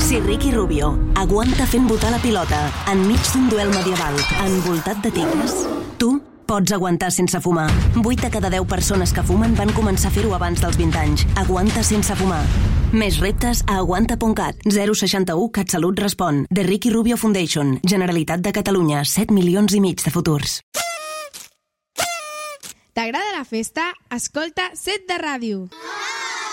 Si Ricky Rubio aguanta fent botar la pilota enmig d'un duel medieval envoltat de tigres, tu pots aguantar sense fumar. 8 de cada 10 persones que fumen van començar a fer-ho abans dels 20 anys. Aguanta sense fumar. Més reptes a aguanta.cat. 061 CatSalut respon. The Ricky Rubio Foundation. Generalitat de Catalunya. 7 milions i mig de futurs. T'agrada la festa? Escolta Set de Ràdio.